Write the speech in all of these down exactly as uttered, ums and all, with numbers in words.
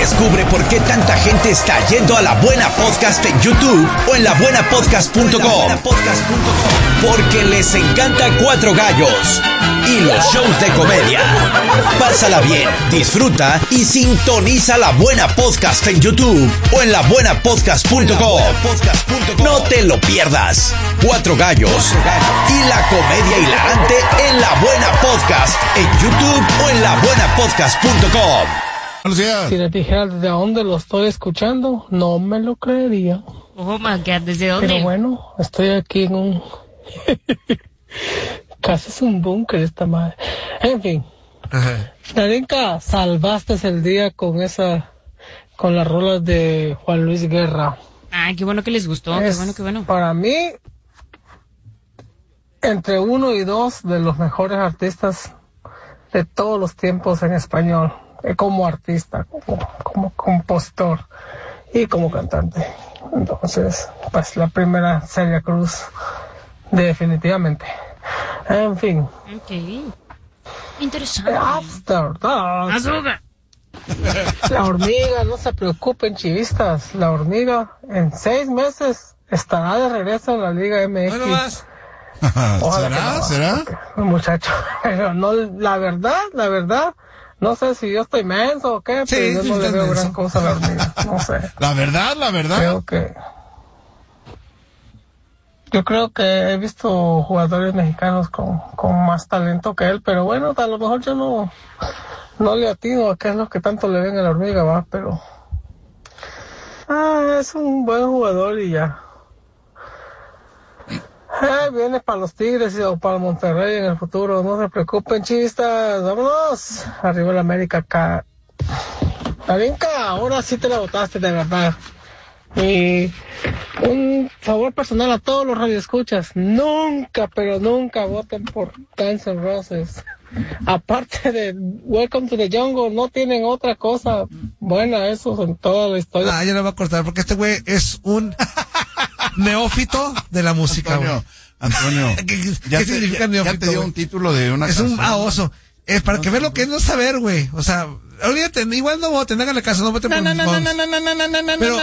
Descubre por qué tanta gente está yendo a La Buena Podcast en YouTube o en la buena podcast punto com. Porque les encanta Cuatro Gallos y los shows de comedia. Pásala bien, disfruta y sintoniza La Buena Podcast en YouTube o en la buena podcast punto com. No te lo pierdas. Cuatro Gallos y la comedia hilarante en La Buena Podcast en YouTube o en la buena podcast punto com. Si les dijera desde dónde lo estoy escuchando, no me lo creería. Oh my God, ¿desde dónde? Pero bueno, estoy aquí en un... Casi es un búnker esta madre. En fin. Darinka, salvaste el día con esa... con las rolas de Juan Luis Guerra. Ay, qué bueno que les gustó, es, qué bueno, qué bueno. Para mí, entre uno y dos de los mejores artistas de todos los tiempos en español. Como artista, como, como compositor y como cantante. Entonces, pues la primera, Celia Cruz, definitivamente. En fin. Ok. Interesante. After Dark. Azúcar. La hormiga, no se preocupen, chivistas. La hormiga en seis meses estará de regreso en la Liga M X. Bueno, más. ¿Será? No, ¿Será? Muchacho, pero no, la verdad, la verdad. No sé si yo estoy menso o qué, sí, pero yo no le veo menso. gran cosa a la hormiga. No sé. La verdad, la verdad. Creo que... Yo creo que he visto jugadores mexicanos con, con más talento que él, pero bueno, a lo mejor yo no, no le atino a qué es lo que tanto le ven a la hormiga, va, pero... Ah, es un buen jugador y ya. Eh, viene para los Tigres o para Monterrey en el futuro, no se preocupen, chistas, vámonos, arriba la América acá. Darinka, ahora sí te la botaste de verdad. Y un favor personal a todos los radioescuchas, nunca, pero nunca voten por Guns N' Roses. Aparte de Welcome to the Jungle, no tienen otra cosa buena esos en toda la historia. Ah, ya lo voy a cortar, porque este güey es un neófito de la música, güey. Antonio, Antonio, ¿Qué, ya, ¿qué te, significa ya, neófito, ya te dio güey? un título de una Es canción. un baboso. Es para que veas lo que es no saber, güey. O sea, olvídate, igual no voten, háganle caso, no voten por los Guns. Pero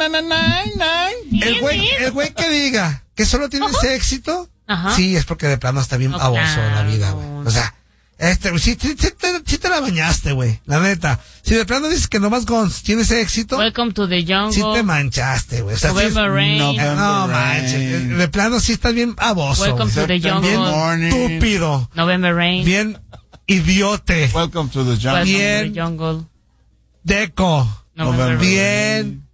el güey, el güey que diga que solo tiene ese éxito, Ajá. sí, es porque de plano está bien No, baboso en la vida, claro. güey. O sea, este, güey, sí, sí, sí te, sí te la bañaste, güey, la neta. Si de plano dices que nomás Guns tiene ese éxito, Welcome to the Jungle. sí te manchaste, güey. O sea, sí es- November Rain. November no Rain. manches, de plano sí estás bien baboso, Welcome güey. to the September Jungle. Morning. Estúpido, November Rain. bien idiote, Welcome to the Jungle. Welcome bien. to the Jungle. deco, November Rain. bien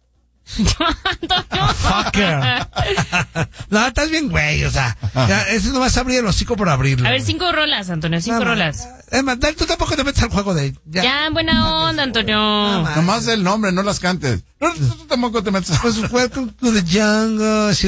fucker. No, estás bien güey, o sea, ya, eso no vas a abrir el hocico por abrirlo. A ver, güey. cinco rolas, Antonio, cinco No, rolas. Es más, dale, tú tampoco te metes al juego de... Ya. Ya, buena onda, Antonio. No, Nomás el nombre, no las cantes. No, tú tampoco te metes. Pues welcome to the jungle.